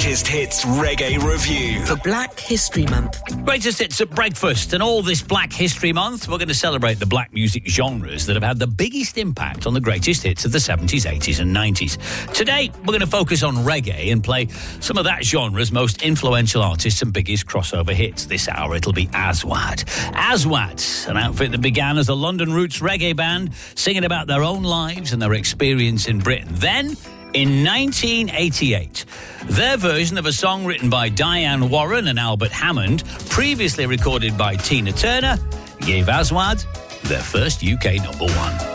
Greatest Hits Reggae Review. For Black History Month. Greatest Hits at breakfast, and all this Black History Month, we're going to celebrate the black music genres that have had the biggest impact on the greatest hits of the 70s, 80s and 90s. Today, we're going to focus on reggae and play some of that genre's most influential artists and biggest crossover hits. This hour, it'll be Aswad. Aswad, an outfit that began as a London roots reggae band, singing about their own lives and their experience in Britain. Then, in 1988, their version of a song written by Diane Warren and Albert Hammond, previously recorded by Tina Turner, gave Aswad their first UK #1.